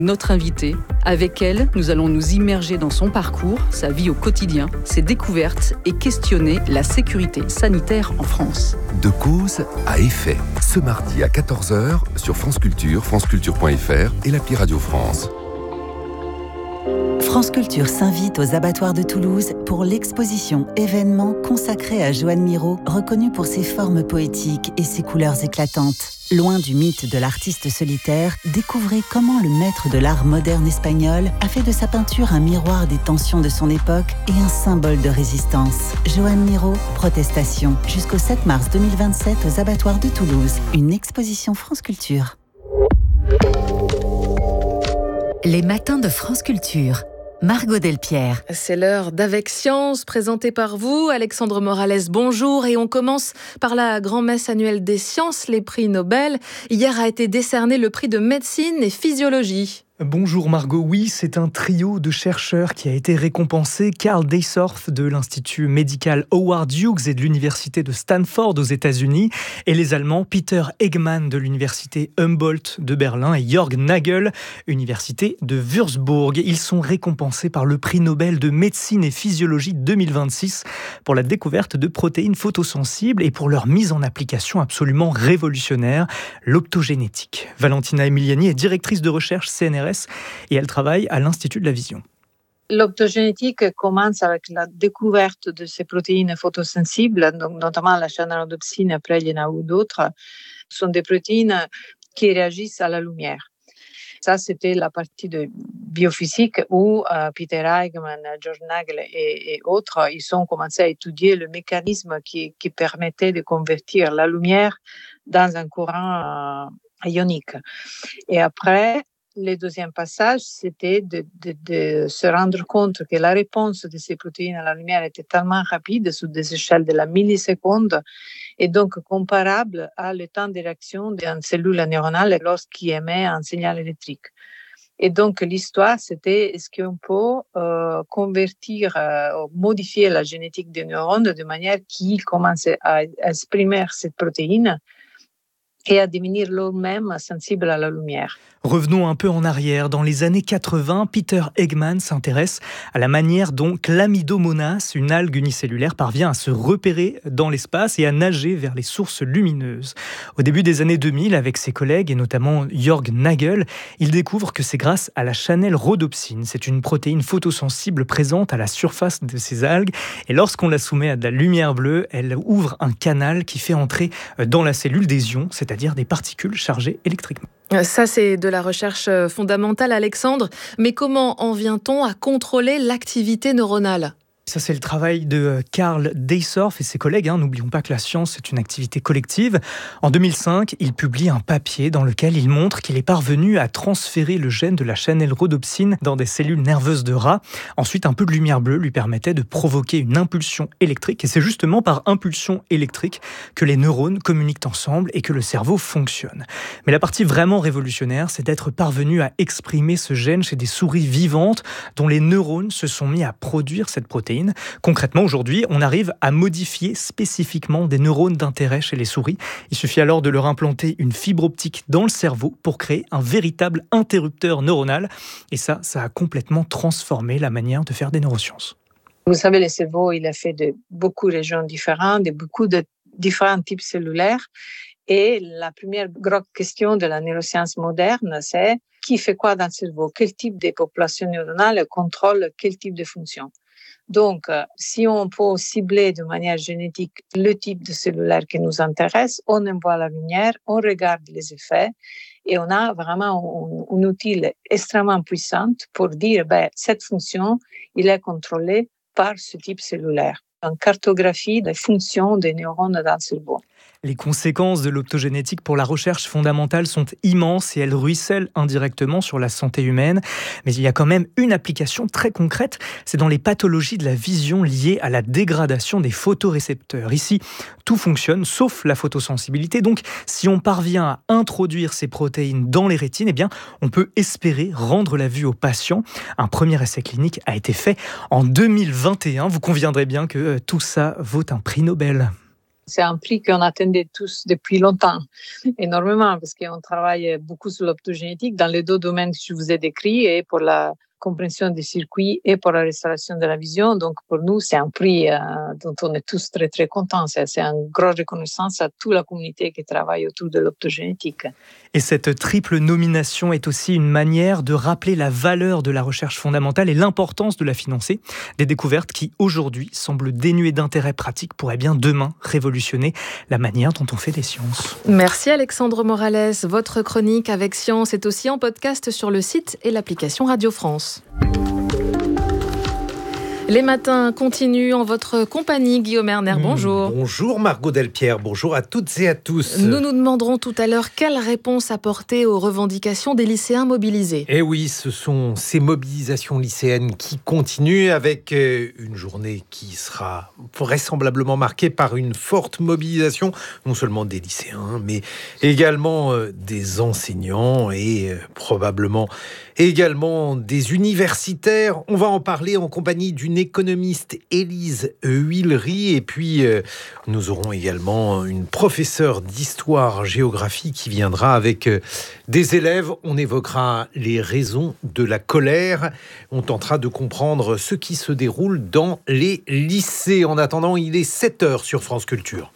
Notre invitée, avec elle, nous allons nous immerger dans son parcours, sa vie au quotidien, ses découvertes et questionner la sécurité sanitaire en France. De cause à effet, ce mardi à 14h sur France Culture, franceculture.fr et l'appli Radio France. France Culture s'invite aux abattoirs de Toulouse pour l'exposition événement consacrée à Joan Miró, reconnu pour ses formes poétiques et ses couleurs éclatantes. Loin du mythe de l'artiste solitaire, découvrez comment le maître de l'art moderne espagnol a fait de sa peinture un miroir des tensions de son époque et un symbole de résistance. Joan Miró, Protestation, jusqu'au 7 mars 2027 aux abattoirs de Toulouse. Une exposition France Culture. Les matins de France Culture. Margot Delpierre. C'est l'heure d'Avec Science, présentée par vous, Alexandre Morales. Bonjour, et on commence par la grand-messe annuelle des sciences, les prix Nobel. Hier a été décerné le prix de médecine et physiologie. Bonjour Margot, oui, c'est un trio de chercheurs qui a été récompensé. Karl Deissorff de l'Institut médical Howard Hughes et de l'Université de Stanford aux États-Unis, et les Allemands Peter Eggman de l'Université Humboldt de Berlin et Jörg Nagel, Université de Würzburg. Ils sont récompensés par le prix Nobel de médecine et physiologie 2026 pour la découverte de protéines photosensibles et pour leur mise en application absolument révolutionnaire, l'optogénétique. Valentina Emiliani est directrice de recherche CNRS et elle travaille à l'Institut de la Vision. L'optogénétique commence avec la découverte de ces protéines photosensibles, donc notamment la channelodopsine, après il y en a eu d'autres. Ce sont des protéines qui réagissent à la lumière. Ça, c'était la partie de biophysique où Peter Eggman, Jörg Nagel et autres, ils ont commencé à étudier le mécanisme qui permettait de convertir la lumière dans un courant ionique. Et après, le deuxième passage, c'était de se rendre compte que la réponse de ces protéines à la lumière était tellement rapide, sous des échelles de la milliseconde, et donc comparable à le temps de réaction d'une cellule neuronale lorsqu'il émet un signal électrique. Et donc, l'histoire, c'était est-ce qu'on peut convertir, modifier la génétique des neurones de manière qu'ils commencent à exprimer cette protéine et à devenir eux-mêmes sensibles à la lumière. Revenons un peu en arrière. Dans les années 80, Peter Eggman s'intéresse à la manière dont Chlamydomonas, une algue unicellulaire, parvient à se repérer dans l'espace et à nager vers les sources lumineuses. Au début des années 2000, avec ses collègues et notamment Jörg Nagel, il découvre que c'est grâce à la channelodopsine. C'est une protéine photosensible présente à la surface de ces algues et lorsqu'on la soumet à de la lumière bleue, elle ouvre un canal qui fait entrer dans la cellule des ions, c'est-à-dire des particules chargées électriquement. Ça, c'est de la recherche fondamentale, Alexandre. Mais comment en vient-on à contrôler l'activité neuronale ? Ça, c'est le travail de Karl Deissorff et ses collègues. N'oublions pas que la science, c'est une activité collective. En 2005, il publie un papier dans lequel il montre qu'il est parvenu à transférer le gène de la channelodopsine dans des cellules nerveuses de rats. Ensuite, un peu de lumière bleue lui permettait de provoquer une impulsion électrique. Et c'est justement par impulsion électrique que les neurones communiquent ensemble et que le cerveau fonctionne. Mais la partie vraiment révolutionnaire, c'est d'être parvenu à exprimer ce gène chez des souris vivantes dont les neurones se sont mis à produire cette protéine. Concrètement, aujourd'hui, on arrive à modifier spécifiquement des neurones d'intérêt chez les souris. Il suffit alors de leur implanter une fibre optique dans le cerveau pour créer un véritable interrupteur neuronal. Et ça a complètement transformé la manière de faire des neurosciences. Vous savez, le cerveau, il est fait de beaucoup de régions différentes, de beaucoup de différents types cellulaires. Et la première grande question de la neuroscience moderne, c'est qui fait quoi dans le cerveau ? Quel type de population neuronale contrôle quel type de fonction ? Donc, si on peut cibler de manière génétique le type de cellulaire qui nous intéresse, on envoie la lumière, on regarde les effets et on a vraiment un outil extrêmement puissant pour dire cette fonction, il est contrôlée par ce type cellulaire. Une cartographie des fonctions des neurones dans le cerveau. Les conséquences de l'optogénétique pour la recherche fondamentale sont immenses et elles ruissellent indirectement sur la santé humaine. Mais il y a quand même une application très concrète, c'est dans les pathologies de la vision liées à la dégradation des photorécepteurs. Ici, tout fonctionne sauf la photosensibilité. Donc, si on parvient à introduire ces protéines dans les rétines, eh bien, on peut espérer rendre la vue aux patients. Un premier essai clinique a été fait en 2021. Vous conviendrez bien que tout ça vaut un prix Nobel. C'est un prix qu'on attendait tous depuis longtemps, énormément, parce qu'on travaille beaucoup sur l'optogénétique dans les deux domaines que je vous ai décrits, et pour la compréhension des circuits et pour la restauration de la vision. Donc, pour nous, c'est un prix dont on est tous très, très contents. C'est une grosse reconnaissance à toute la communauté qui travaille autour de l'optogénétique. Et cette triple nomination est aussi une manière de rappeler la valeur de la recherche fondamentale et l'importance de la financer. Des découvertes qui, aujourd'hui, semblent dénuées d'intérêt pratique pourraient bien demain révolutionner la manière dont on fait des sciences. Merci Alexandre Morales. Votre chronique avec Science est aussi en podcast sur le site et l'application Radio France. Les matins continuent en votre compagnie. Guillaume Erner, bonjour. Bonjour Margot Delpierre, bonjour à toutes et à tous. Nous nous demanderons tout à l'heure quelle réponse apporter aux revendications des lycéens mobilisés. Et oui, ce sont ces mobilisations lycéennes qui continuent avec une journée qui sera vraisemblablement marquée par une forte mobilisation, non seulement des lycéens, mais également des enseignants et probablement également des universitaires. On va en parler en compagnie d'une économiste, Élise Huillery, et puis nous aurons également une professeure d'histoire-géographie qui viendra avec des élèves. On évoquera les raisons de la colère. On tentera de comprendre ce qui se déroule dans les lycées. En attendant, il est 7h sur France Culture.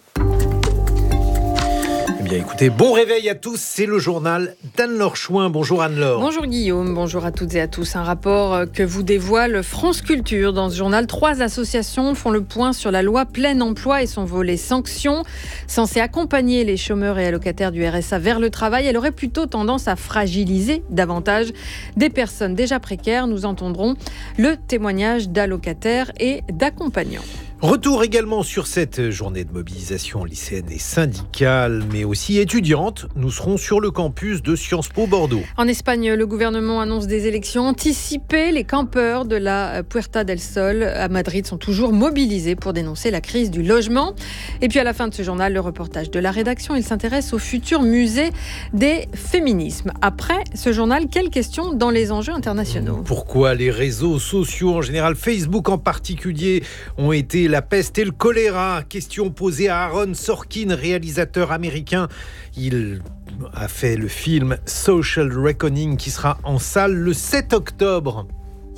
Bien, écoutez, bon réveil à tous, c'est le journal d'Anne-Laure Chouin. Bonjour Anne-Laure. Bonjour Guillaume, bonjour à toutes et à tous. Un rapport que vous dévoile France Culture. Dans ce journal, 3 associations font le point sur la loi plein emploi et son volet sanctions. Censée accompagner les chômeurs et allocataires du RSA vers le travail, elle aurait plutôt tendance à fragiliser davantage des personnes déjà précaires. Nous entendrons le témoignage d'allocataires et d'accompagnants. Retour également sur cette journée de mobilisation lycéenne et syndicale, mais aussi étudiante. Nous serons sur le campus de Sciences Po Bordeaux. En Espagne, le gouvernement annonce des élections anticipées. Les campeurs de la Puerta del Sol à Madrid sont toujours mobilisés pour dénoncer la crise du logement. Et puis à la fin de ce journal, le reportage de la rédaction. Il s'intéresse au futur musée des féminismes. Après ce journal, quelles questions dans les enjeux internationaux ? Pourquoi les réseaux sociaux, en général Facebook en particulier, ont été la peste et le choléra? Question posée à Aaron Sorkin, réalisateur américain. Il a fait le film Social Reckoning qui sera en salle le 7 octobre.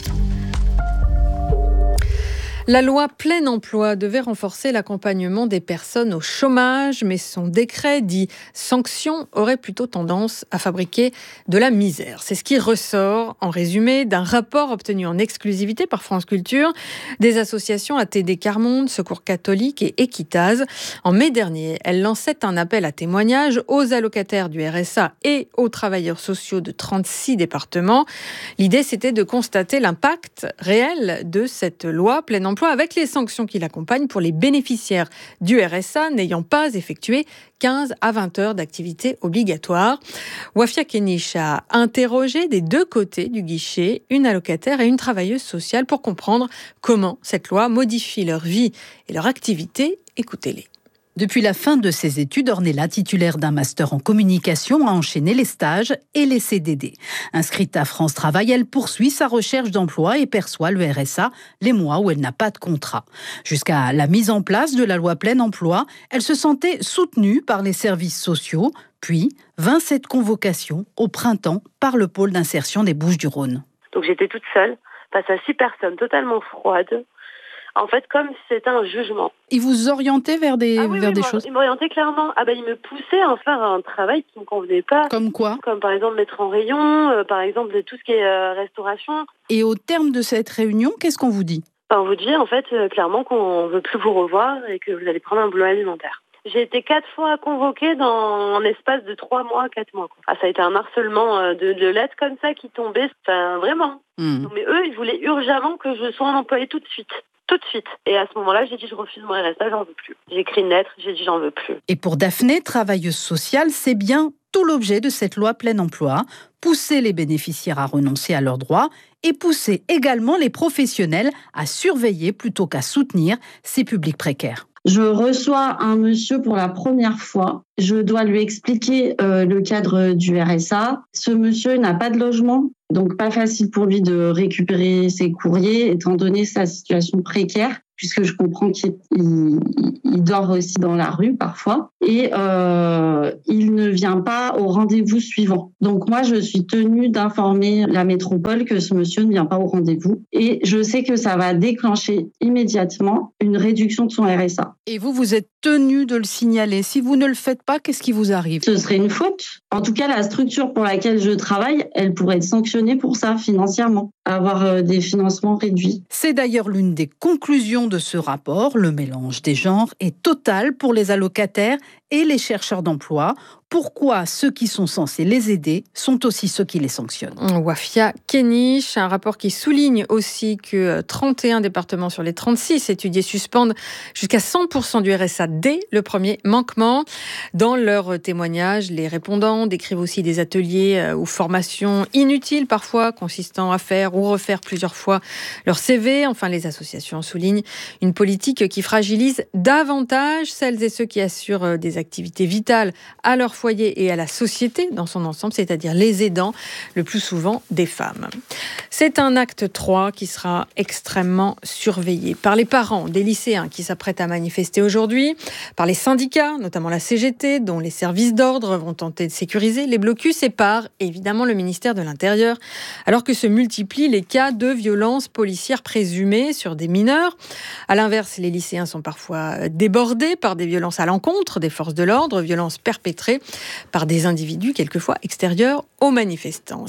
La loi plein emploi devait renforcer l'accompagnement des personnes au chômage, mais son décret dit sanctions aurait plutôt tendance à fabriquer de la misère. C'est ce qui ressort, en résumé, d'un rapport obtenu en exclusivité par France Culture des associations ATD Quart Monde, Secours catholique et Equitase. En mai dernier, elle lançait un appel à témoignages aux allocataires du RSA et aux travailleurs sociaux de 36 départements. L'idée, c'était de constater l'impact réel de cette loi plein emploi avec les sanctions qui l'accompagnent pour les bénéficiaires du RSA n'ayant pas effectué 15 à 20 heures d'activité obligatoire. Wafia Kenish a interrogé des deux côtés du guichet une allocataire et une travailleuse sociale pour comprendre comment cette loi modifie leur vie et leur activité. Écoutez-les. Depuis la fin de ses études, Ornella, titulaire d'un master en communication, a enchaîné les stages et les CDD. Inscrite à France Travail, elle poursuit sa recherche d'emploi et perçoit le RSA les mois où elle n'a pas de contrat. Jusqu'à la mise en place de la loi plein emploi, elle se sentait soutenue par les services sociaux, puis vint cette convocation au printemps par le pôle d'insertion des Bouches-du-Rhône. Donc j'étais toute seule, face à 6 personnes totalement froides. En fait, comme si c'était un jugement. Il vous orientait vers des choses ? Il m'orientait clairement. Il me poussait à faire un travail qui ne me convenait pas. Comme quoi ? Comme par exemple mettre en rayon, par exemple tout ce qui est restauration. Et au terme de cette réunion, qu'est-ce qu'on vous dit ? On vous dit en fait clairement qu'on ne veut plus vous revoir et que vous allez prendre un boulot alimentaire. J'ai été 4 fois convoquée dans un espace de 3 mois, 4 mois. Ça a été un harcèlement de lettres comme ça qui tombaient. Enfin, vraiment. Mais eux, ils voulaient urgemment que je sois employée tout de suite. Tout de suite. Et à ce moment-là, j'ai dit je refuse mon RSA, j'en veux plus. J'ai écrit une lettre, j'ai dit j'en veux plus. Et pour Daphné, travailleuse sociale, c'est bien tout l'objet de cette loi plein emploi, pousser les bénéficiaires à renoncer à leurs droits et pousser également les professionnels à surveiller plutôt qu'à soutenir ces publics précaires. Je reçois un monsieur pour la première fois. Je dois lui expliquer le cadre du RSA. Ce monsieur n'a pas de logement, donc pas facile pour lui de récupérer ses courriers étant donné sa situation précaire. puisque je comprends qu'il dort aussi dans la rue parfois, et il ne vient pas au rendez-vous suivant. Donc moi, je suis tenue d'informer la métropole que ce monsieur ne vient pas au rendez-vous, et je sais que ça va déclencher immédiatement une réduction de son RSA. Et vous êtes tenu de le signaler. Si vous ne le faites pas, qu'est-ce qui vous arrive ? Ce serait une faute. En tout cas, la structure pour laquelle je travaille, elle pourrait être sanctionnée pour ça financièrement, avoir des financements réduits. C'est d'ailleurs l'une des conclusions de ce rapport. Le mélange des genres est total pour les allocataires et les chercheurs d'emploi. Pourquoi ceux qui sont censés les aider sont aussi ceux qui les sanctionnent ? Wafia Kenich, un rapport qui souligne aussi que 31 départements sur les 36 étudiés suspendent jusqu'à 100% du RSA dès le premier manquement. Dans leur témoignage, les répondants décrivent aussi des ateliers ou formations inutiles parfois, consistant à faire ou refaire plusieurs fois leur CV. Enfin, les associations soulignent une politique qui fragilise davantage celles et ceux qui assurent des activités vitales à leur foyer et à la société dans son ensemble, c'est-à-dire les aidants, le plus souvent des femmes. C'est un acte 3 qui sera extrêmement surveillé par les parents des lycéens qui s'apprêtent à manifester aujourd'hui, par les syndicats, notamment la CGT, dont les services d'ordre vont tenter de sécuriser les blocus, et par, évidemment, le ministère de l'Intérieur, alors que se multiplient les cas de violences policières présumées sur des mineurs. À l'inverse, les lycéens sont parfois débordés par des violences à l'encontre des forces de l'ordre, violences perpétrées par des individus quelquefois extérieurs aux manifestants.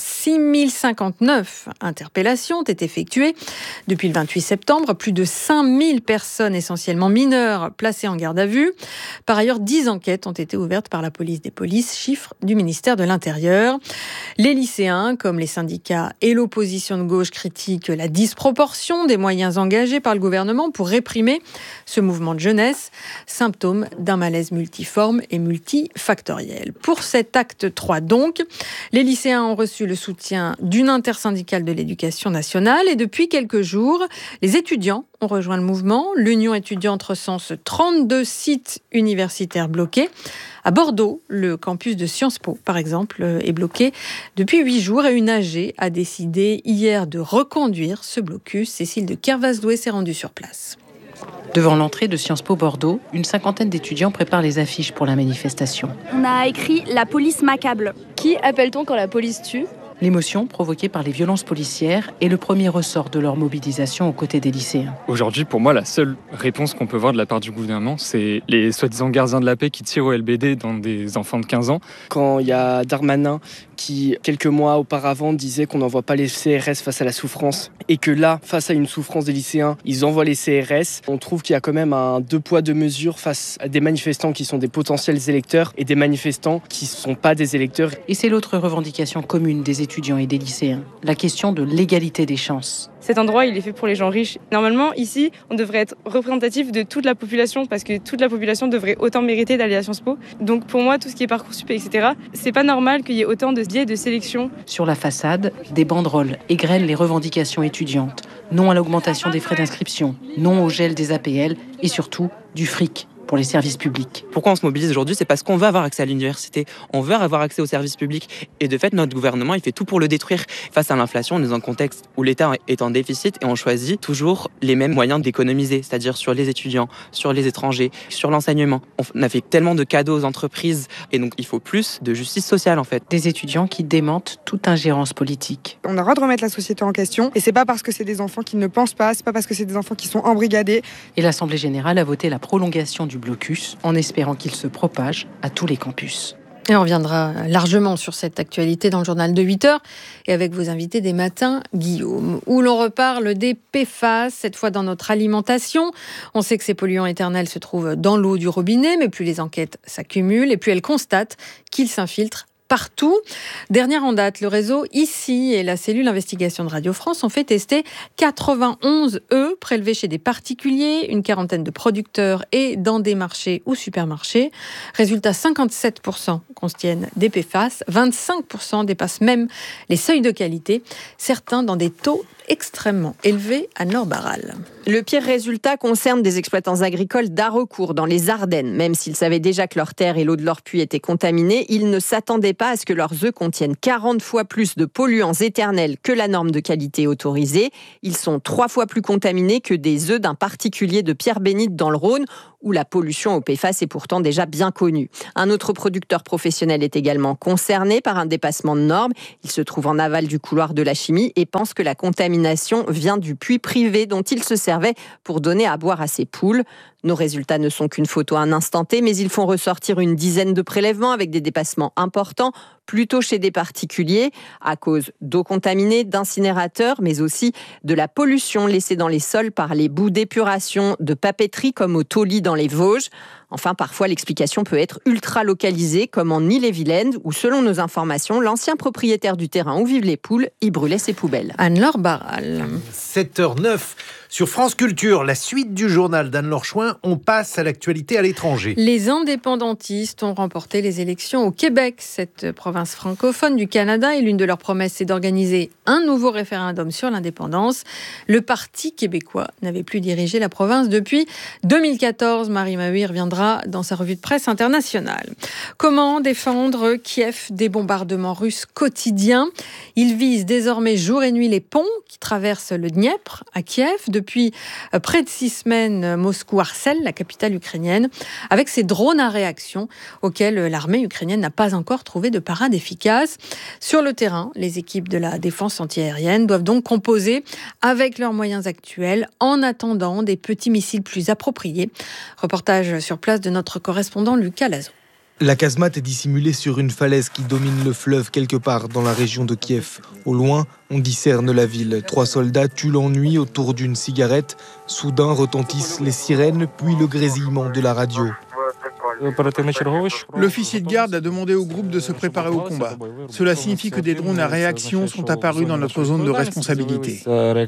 6059 interpellations ont été effectuées depuis le 28 septembre. Plus de 5000 personnes, essentiellement mineures, placées en garde à vue. Par ailleurs, 10 enquêtes ont été ouvertes par la police des polices, chiffre du ministère de l'Intérieur. Les lycéens, comme les syndicats et l'opposition de gauche, critiquent la disproportion des moyens engagés par le gouvernement pour réprimer ce mouvement de jeunesse, symptôme d'un malaise multiforme et multifactoriel. Pour cet acte 3 donc, les lycéens ont reçu le soutien d'une intersyndicale de l'éducation nationale et depuis quelques jours, les étudiants ont rejoint le mouvement. L'Union étudiante recense 32 sites universitaires bloqués. À Bordeaux, le campus de Sciences Po, par exemple, est bloqué depuis 8 jours et une AG a décidé hier de reconduire ce blocus. Cécile de Kervasdoué s'est rendue sur place. Devant l'entrée de Sciences Po Bordeaux, une cinquantaine d'étudiants préparent les affiches pour la manifestation. On a écrit « La police m'accable ». Qui appelle-t-on quand la police tue ? L'émotion provoquée par les violences policières est le premier ressort de leur mobilisation aux côtés des lycéens. Aujourd'hui, pour moi, la seule réponse qu'on peut voir de la part du gouvernement, c'est les soi-disant gardiens de la paix qui tirent au LBD dans des enfants de 15 ans. Quand il y a Darmanin qui, quelques mois auparavant, disait qu'on n'envoie pas les CRS face à la souffrance et que là, face à une souffrance des lycéens, ils envoient les CRS, on trouve qu'il y a quand même un deux poids, deux mesures face à des manifestants qui sont des potentiels électeurs et des manifestants qui ne sont pas des électeurs. Et c'est l'autre revendication commune des étudiants et des lycéens, la question de l'égalité des chances. Cet endroit, il est fait pour les gens riches. Normalement, ici, on devrait être représentatif de toute la population parce que toute la population devrait autant mériter d'aller à Sciences Po. Donc pour moi, tout ce qui est Parcoursup, etc., c'est pas normal qu'il y ait autant de biais de sélection. Sur la façade, des banderoles égrènent les revendications étudiantes. Non à l'augmentation des frais d'inscription, non au gel des APL et surtout du fric pour les services publics. Pourquoi on se mobilise aujourd'hui ? C'est parce qu'on veut avoir accès à l'université, on veut avoir accès aux services publics. Et de fait, notre gouvernement, il fait tout pour le détruire. Face à l'inflation, on est dans un contexte où l'État est en déficit et on choisit toujours les mêmes moyens d'économiser, c'est-à-dire sur les étudiants, sur les étrangers, sur l'enseignement. On a fait tellement de cadeaux aux entreprises et donc il faut plus de justice sociale en fait. Des étudiants qui démentent toute ingérence politique. On a le droit de remettre la société en question et c'est pas parce que c'est des enfants qui ne pensent pas, c'est pas parce que c'est des enfants qui sont embrigadés. Et l'Assemblée générale a voté la prolongation du blocus en espérant qu'il se propage à tous les campus. Et on reviendra largement sur cette actualité dans le journal de 8h et avec vos invités des matins, Guillaume, où l'on reparle des PFAS, cette fois dans notre alimentation. On sait que ces polluants éternels se trouvent dans l'eau du robinet, mais plus les enquêtes s'accumulent et plus elles constatent qu'ils s'infiltrent partout. Dernière en date, le réseau ICI et la cellule investigation de Radio France ont fait tester 91 œufs prélevés chez des particuliers, une quarantaine de producteurs et dans des marchés ou supermarchés. Résultat, 57% contiennent des PFAS. 25% dépassent même les seuils de qualité, certains dans des taux extrêmement élevés. Anne-Laure Barral. Le pire résultat concerne des exploitants agricoles d'Haraucourt, dans les Ardennes. Même s'ils savaient déjà que leurs terres et l'eau de leur puits étaient contaminés, ils ne s'attendaient pas à ce que leurs œufs contiennent 40 fois plus de polluants éternels que la norme de qualité autorisée. Ils sont 3 fois plus contaminés que des œufs d'un particulier de Pierre-Bénite dans le Rhône, où la pollution au PFAS est pourtant déjà bien connue. Un autre producteur professionnel est également concerné par un dépassement de normes. Il se trouve en aval du couloir de la chimie et pense que la contamination vient du puits privé dont il se servait pour donner à boire à ses poules. Nos résultats ne sont qu'une photo à un instant T, mais ils font ressortir une dizaine de prélèvements avec des dépassements importants, plutôt chez des particuliers, à cause d'eau contaminée, d'incinérateurs, mais aussi de la pollution laissée dans les sols par les boues d'épuration de papeterie comme au Tauly dans les Vosges. Enfin, parfois, l'explication peut être ultra localisée, comme en Ille-et-Vilaine, où, selon nos informations, l'ancien propriétaire du terrain où vivent les poules y brûlait ses poubelles. Anne-Laure Barral. 7h09 sur France Culture, la suite du journal d'Anne-Laure Chouin. On passe à l'actualité à l'étranger. Les indépendantistes ont remporté les élections au Québec. Cette province francophone du Canada, et l'une de leurs promesses, c'est d'organiser un nouveau référendum sur l'indépendance. Le Parti québécois n'avait plus dirigé la province depuis 2014. Marie Maheuil reviendra dans sa revue de presse internationale. Comment défendre Kiev des bombardements russes quotidiens ? Ils visent désormais jour et nuit les ponts qui traversent le Dniepr à Kiev. Depuis près de 6 semaines, Moscou harcèle la capitale ukrainienne avec ses drones à réaction auxquels l'armée ukrainienne n'a pas encore trouvé de parade efficace. Sur le terrain, les équipes de la défense antiaérienne doivent donc composer avec leurs moyens actuels en attendant des petits missiles plus appropriés. Reportage sur place de notre correspondant Lucas Lazo. La casemate est dissimulée sur une falaise qui domine le fleuve quelque part dans la région de Kiev. Au loin, on discerne la ville. 3 soldats tuent l'ennui autour d'une cigarette. Soudain retentissent les sirènes, puis le grésillement de la radio. L'officier de garde a demandé au groupe de se préparer au combat. Cela signifie que des drones à réaction sont apparus dans notre zone de responsabilité.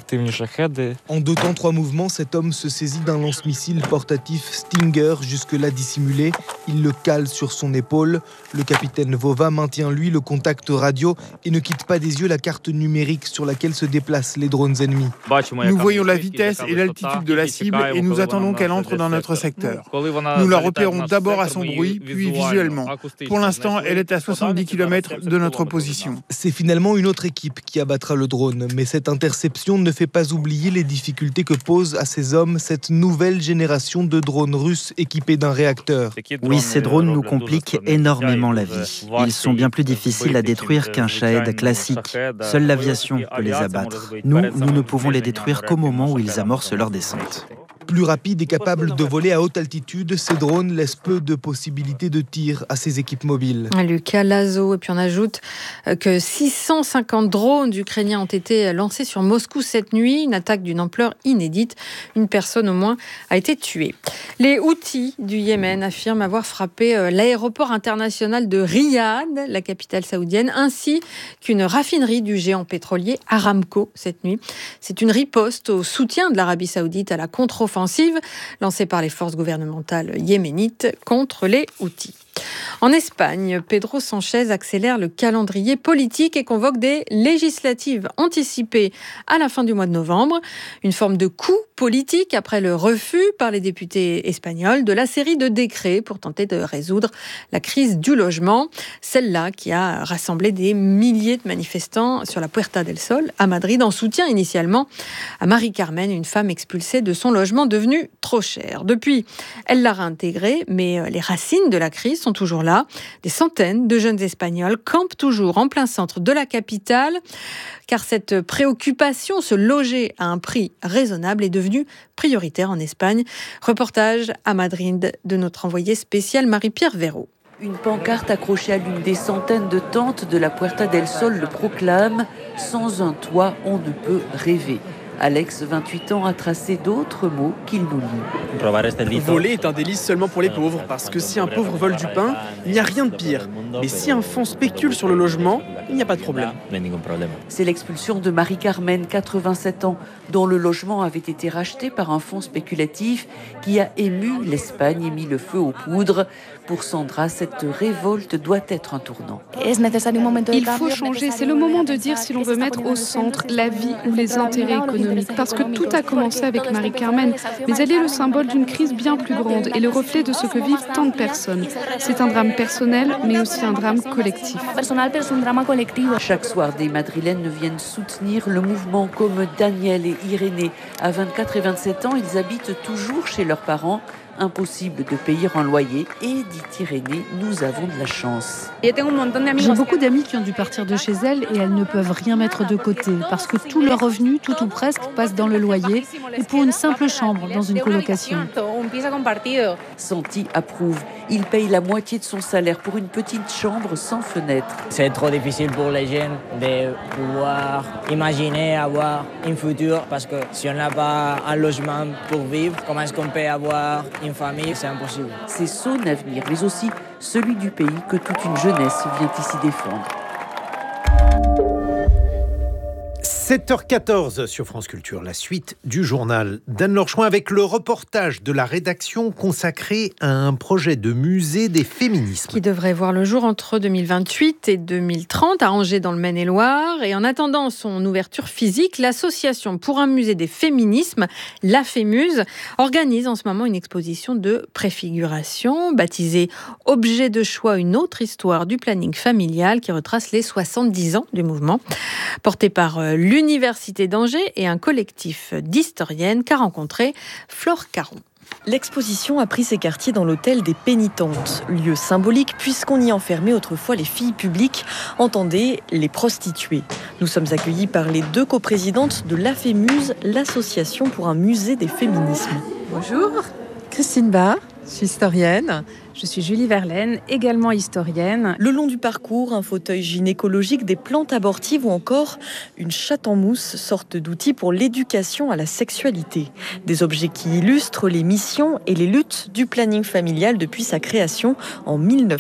En 2 temps 3 mouvements, cet homme se saisit d'un lance-missile portatif Stinger, jusque-là dissimulé. Il le cale sur son épaule. Le capitaine Vova maintient lui le contact radio et ne quitte pas des yeux la carte numérique sur laquelle se déplacent les drones ennemis. Nous voyons la vitesse et l'altitude de la cible et nous attendons qu'elle entre dans notre secteur. Nous la repérons d'abord à son bruit, puis visuellement. Pour l'instant, elle est à 70 km de notre position. C'est finalement une autre équipe qui abattra le drone, mais cette interception ne fait pas oublier les difficultés que pose à ces hommes cette nouvelle génération de drones russes équipés d'un réacteur. Oui, ces drones nous compliquent énormément la vie. Ils sont bien plus difficiles à détruire qu'un Shahed classique. Seule l'aviation peut les abattre. Nous ne pouvons les détruire qu'au moment où ils amorcent leur descente. Plus rapides et capables de voler à haute altitude, ces drones laissent peu de possibilités de tir à ces équipes mobiles. Lucas Lazo, et puis on ajoute que 650 drones ukrainiens ont été lancés sur Moscou cette nuit, une attaque d'une ampleur inédite. Une personne au moins a été tuée. Les Houthis du Yémen affirment avoir frappé l'aéroport international de Riyad, la capitale saoudienne, ainsi qu'une raffinerie du géant pétrolier Aramco cette nuit. C'est une riposte au soutien de l'Arabie saoudite à la contre-offensive lancée par les forces gouvernementales yéménites contre les Houthis. En Espagne, Pedro Sánchez accélère le calendrier politique et convoque des législatives anticipées à la fin du mois de novembre. Une forme de coup politique après le refus par les députés espagnols de la série de décrets pour tenter de résoudre la crise du logement. Celle-là qui a rassemblé des milliers de manifestants sur la Puerta del Sol à Madrid en soutien initialement à Marie-Carmen, une femme expulsée de son logement devenu trop cher. Depuis, elle l'a réintégré, mais les racines de la crise sont toujours là. Des centaines de jeunes Espagnols campent toujours en plein centre de la capitale, car cette préoccupation, se loger à un prix raisonnable, est devenue prioritaire en Espagne. Reportage à Madrid de notre envoyée spéciale Marie-Pierre Véraud. Une pancarte accrochée à l'une des centaines de tentes de la Puerta del Sol le proclame « Sans un toit, on ne peut rêver ». Alex, 28 ans, a tracé d'autres mots qu'il nous lit. Voler est un délice seulement pour les pauvres, parce que si un pauvre vole du pain, il n'y a rien de pire. Mais si un fonds spécule sur le logement, il n'y a pas de problème. C'est l'expulsion de Marie-Carmen, 87 ans, dont le logement avait été racheté par un fonds spéculatif qui a ému l'Espagne et mis le feu aux poudres. Pour Sandra, cette révolte doit être un tournant. Il faut changer, c'est le moment de dire si l'on veut mettre au centre la vie ou les intérêts économiques. Parce que tout a commencé avec Marie-Carmen, mais elle est le symbole d'une crise bien plus grande et le reflet de ce que vivent tant de personnes. C'est un drame personnel, mais aussi un drame collectif. Chaque soir, des Madrilènes viennent soutenir le mouvement comme Daniel et Irénée. À 24 et 27 ans, ils habitent toujours chez leurs parents. Impossible de payer un loyer et, dit Irénée, nous avons de la chance. J'ai beaucoup d'amis qui ont dû partir de chez elles et elles ne peuvent rien mettre de côté parce que tout leur revenu, tout ou presque, passe dans le loyer et pour une simple chambre dans une colocation. Santi approuve. Il paye la moitié de son salaire pour une petite chambre sans fenêtre. C'est trop difficile pour les jeunes de pouvoir imaginer avoir un futur parce que si on n'a pas un logement pour vivre, comment est-ce qu'on peut avoir une famille? C'est impossible. C'est son avenir, mais aussi celui du pays que toute une jeunesse vient ici défendre. 7h14 sur France Culture, la suite du journal d'Anne-Laure Chouin avec le reportage de la rédaction consacré à un projet de musée des féminismes. Qui devrait voir le jour entre 2028 et 2030 à Angers dans le Maine-et-Loire. Et en attendant son ouverture physique, l'association pour un musée des féminismes, la Fémuse, organise en ce moment une exposition de préfiguration baptisée « Objet de choix, une autre histoire du planning familial » qui retrace les 70 ans du mouvement, porté par l'Université d'Angers et un collectif d'historiennes qu'a rencontré Flore Caron. L'exposition a pris ses quartiers dans l'hôtel des Pénitentes, lieu symbolique puisqu'on y enfermait autrefois les filles publiques, entendez les prostituées. Nous sommes accueillis par les deux coprésidentes de la Fémuse, l'association pour un musée des féminismes. Bonjour, Christine Barr, je suis historienne. Je suis Julie Verlaine, également historienne. Le long du parcours, un fauteuil gynécologique, des plantes abortives ou encore une chatte en mousse, sorte d'outil pour l'éducation à la sexualité. Des objets qui illustrent les missions et les luttes du planning familial depuis sa création en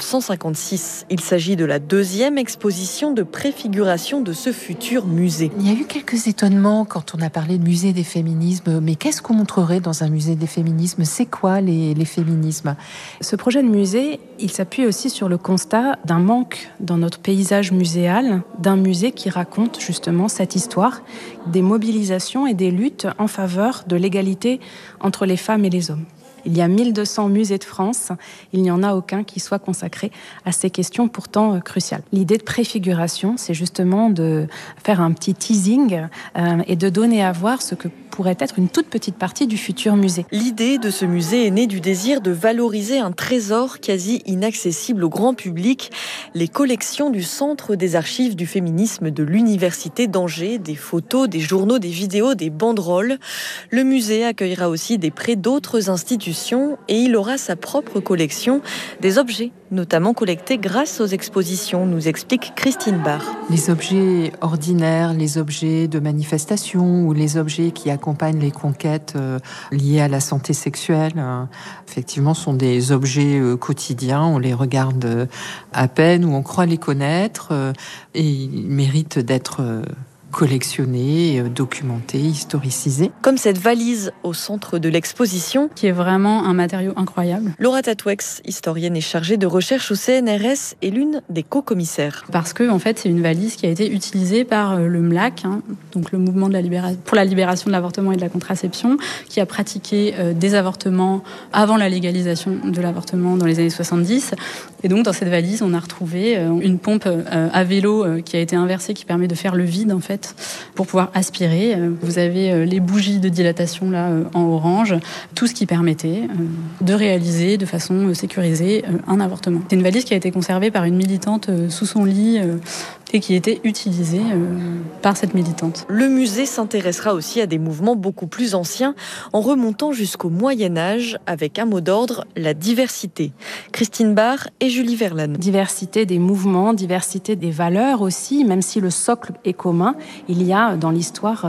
1956. Il s'agit de la deuxième exposition de préfiguration de ce futur musée. Il y a eu quelques étonnements quand on a parlé de musée des féminismes. Mais qu'est-ce qu'on montrerait dans un musée des féminismes? C'est quoi les féminismes? Ce projet de musée, il s'appuie aussi sur le constat d'un manque dans notre paysage muséal, d'un musée qui raconte justement cette histoire des mobilisations et des luttes en faveur de l'égalité entre les femmes et les hommes. Il y a 1200 musées de France, il n'y en a aucun qui soit consacré à ces questions pourtant cruciales. L'idée de préfiguration, c'est justement de faire un petit teasing et de donner à voir ce que pourrait être une toute petite partie du futur musée. L'idée de ce musée est née du désir de valoriser un trésor quasi inaccessible au grand public, les collections du Centre des archives du féminisme de l'Université d'Angers, des photos, des journaux, des vidéos, des banderoles. Le musée accueillera aussi des prêts d'autres institutions et il aura sa propre collection, des objets notamment collectés grâce aux expositions, nous explique Christine Barr. Les objets ordinaires, les objets de manifestation ou les objets qui accompagnent les conquêtes liées à la santé sexuelle, effectivement, sont des objets quotidiens. On les regarde à peine ou on croit les connaître et ils méritent d'être collectionnés, documentés, historicisés. Comme cette valise au centre de l'exposition, qui est vraiment un matériau incroyable. Laura Tatouex, historienne et chargée de recherche au CNRS, est l'une des co-commissaires. Parce que en fait, c'est une valise qui a été utilisée par le MLAC, donc le mouvement pour la libération de l'avortement et de la contraception, qui a pratiqué des avortements avant la légalisation de l'avortement dans les années 70. Et donc, dans cette valise, on a retrouvé une pompe à vélo qui a été inversée, qui permet de faire le vide, en fait, pour pouvoir aspirer. Vous avez les bougies de dilatation là en orange, tout ce qui permettait de réaliser de façon sécurisée un avortement. C'est une valise qui a été conservée par une militante sous son lit et qui était utilisée par cette militante. Le musée s'intéressera aussi à des mouvements beaucoup plus anciens en remontant jusqu'au Moyen-Âge avec un mot d'ordre, la diversité. Christine Barr et Julie Verlaine. Diversité des mouvements, diversité des valeurs aussi, même si le socle est commun, il y a dans l'histoire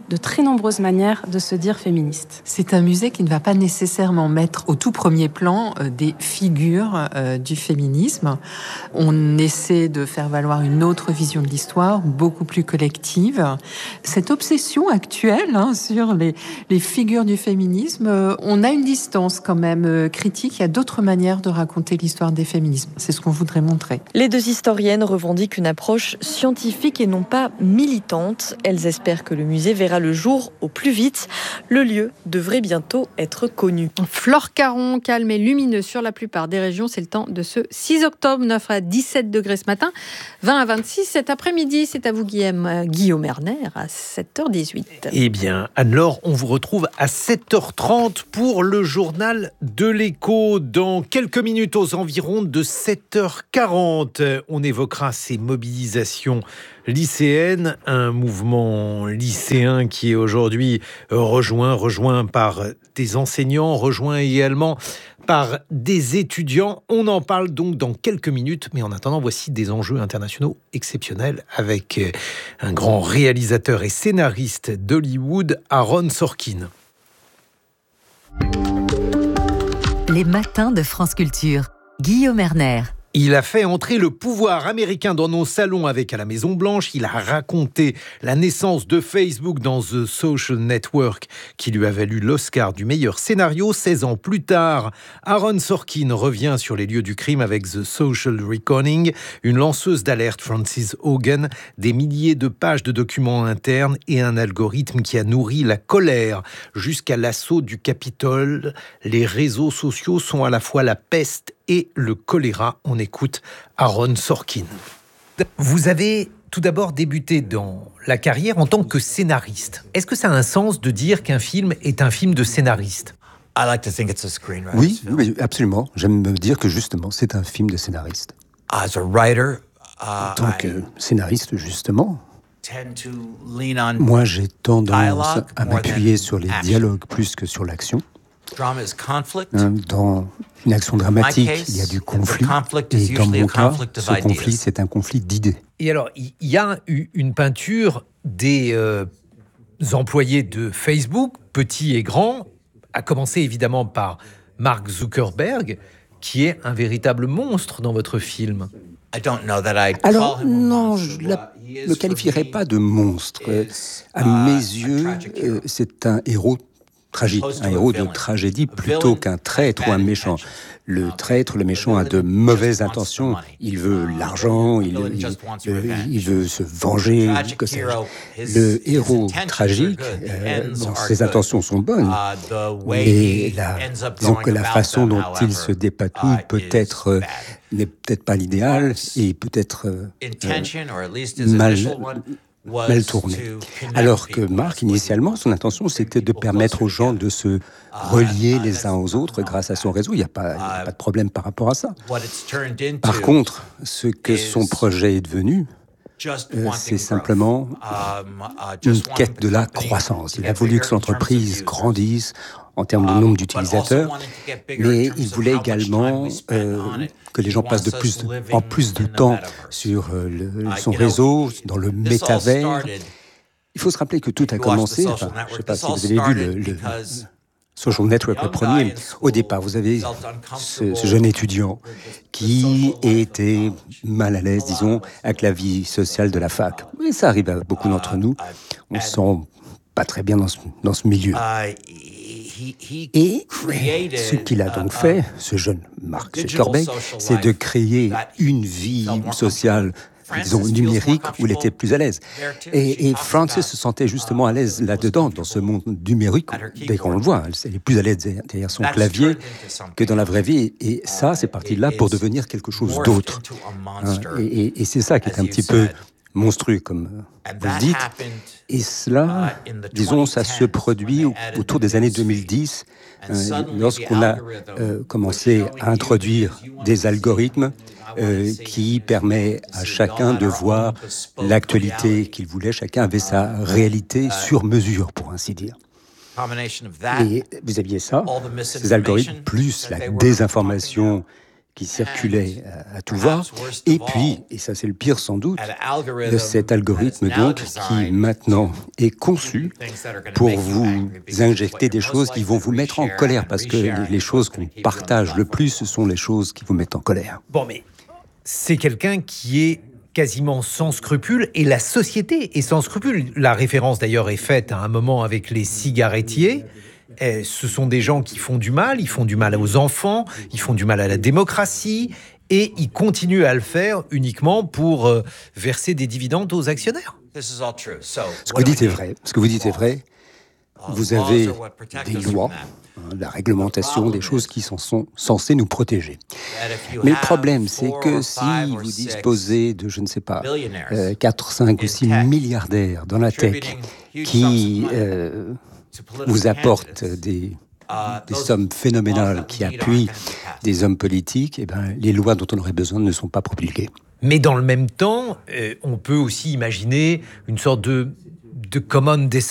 de très nombreuses manières de se dire féministe. C'est un musée qui ne va pas nécessairement mettre au tout premier plan des figures du féminisme. On essaie de faire valoir une autre vision de l'histoire, beaucoup plus collective. Cette obsession actuelle sur les figures du féminisme, on a une distance quand même critique. Il y a d'autres manières de raconter l'histoire des féminismes. C'est ce qu'on voudrait montrer. Les deux historiennes revendiquent une approche scientifique et non pas militante. Elles espèrent que le musée verra le jour au plus vite. Le lieu devrait bientôt être connu. Flore Caron, calme et lumineux sur la plupart des régions. C'est le temps de ce 6 octobre, 9 à 17 degrés ce matin, 20 à 26 cet après-midi. C'est à vous, Guillaume Erner, à 7h18. Eh bien, Anne-Laure, on vous retrouve à 7h30 pour le journal de l'Écho. Dans quelques minutes, aux environs de 7h40, on évoquera ces mobilisations lycéennes, un mouvement lycéen qui est aujourd'hui rejoint par des enseignants, rejoint également par des étudiants. On en parle donc dans quelques minutes, mais en attendant, voici des enjeux internationaux exceptionnels avec un grand réalisateur et scénariste d'Hollywood, Aaron Sorkin. Les matins de France Culture. Guillaume Erner. Il a fait entrer le pouvoir américain dans nos salons avec à la Maison-Blanche. Il a raconté la naissance de Facebook dans The Social Network qui lui a valu l'Oscar du meilleur scénario. 16 ans plus tard, Aaron Sorkin revient sur les lieux du crime avec The Social Reckoning, une lanceuse d'alerte, Frances Haugen, des milliers de pages de documents internes et un algorithme qui a nourri la colère jusqu'à l'assaut du Capitole. Les réseaux sociaux sont à la fois la peste et le choléra. On écoute Aaron Sorkin. Vous avez tout d'abord débuté dans la carrière en tant que scénariste. Est-ce que ça a un sens de dire qu'un film est un film de scénariste ? Oui, absolument. J'aime me dire que justement, c'est un film de scénariste. En tant que scénariste, justement, moi j'ai tendance à m'appuyer sur les dialogues plus que sur l'action. Dans une action dramatique, il y a du conflit. Et dans mon cas, ce conflit, c'est un conflit d'idées. Et alors, il y a eu une peinture des employés de Facebook, petits et grands, à commencer évidemment par Mark Zuckerberg, qui est un véritable monstre dans votre film. Alors, non, je ne le qualifierais pas de monstre. À mes yeux, c'est un héros tragique, un héros de tragédie plutôt qu'un traître ou un méchant. Le traître, le méchant a de mauvaises intentions. Il veut l'argent, il veut se venger, que sais-je. Le héros tragique, ses intentions sont bonnes, mais disons que la façon dont il se dépatouille n'est peut-être pas l'idéal et peut-être mal tourné. Alors que Marc, initialement, son intention, c'était de permettre aux gens de se relier les uns aux autres grâce à son réseau. Il n'y a pas de problème par rapport à ça. Par contre, ce que son projet est devenu, c'est simplement une quête de la croissance. Il a voulu que son entreprise grandisse en termes de nombre d'utilisateurs, mais il voulait également que les gens passent en plus de temps sur son réseau, dans le métavers. Il faut se rappeler que tout a commencé, je ne sais pas si vous avez vu le Social Network, le premier. Au départ, vous avez ce jeune étudiant qui était mal à l'aise, disons, avec la vie sociale de la fac. Et ça arrive à beaucoup d'entre nous. On ne se sent pas très bien dans ce milieu. Et ce qu'il a donc fait, ce jeune Mark Zuckerberg, c'est de créer une vie sociale, disons, numérique, où il était plus à l'aise. Et Frances se sentait justement à l'aise là-dedans, dans ce monde numérique. Dès qu'on le voit, elle est plus à l'aise derrière son clavier que dans la vraie vie. Et ça, c'est parti de là pour devenir quelque chose d'autre. Et c'est ça qui est un petit peu monstrueux, comme vous le dites. Et cela, disons, ça se produit autour des années 2010, lorsqu'on a commencé à introduire des algorithmes qui permettent à chacun de voir l'actualité qu'il voulait. Chacun avait sa réalité sur mesure, pour ainsi dire. Et vous aviez ça, ces algorithmes, plus la désinformation qui circulait à tout va, et puis, et ça c'est le pire sans doute, cet algorithme donc qui maintenant est conçu pour vous injecter des choses qui vont vous mettre en colère, parce que les choses qu'on partage le plus, ce sont les choses qui vous mettent en colère. Bon, mais c'est quelqu'un qui est quasiment sans scrupules, et la société est sans scrupules. La référence d'ailleurs est faite à un moment avec les cigarettiers. Ce sont des gens qui font du mal, ils font du mal aux enfants, ils font du mal à la démocratie, et ils continuent à le faire uniquement pour verser des dividendes aux actionnaires. Ce que vous dites est vrai. Vous avez des lois, la réglementation, des choses qui sont censées nous protéger. Mais le problème, c'est que si vous disposez de, je ne sais pas, 4, 5 ou 6 milliardaires dans la tech qui vous apportent des sommes phénoménales qui appuient des hommes politiques, eh ben, les lois dont on aurait besoin ne sont pas promulguées. Mais dans le même temps, on peut aussi imaginer une sorte de common descent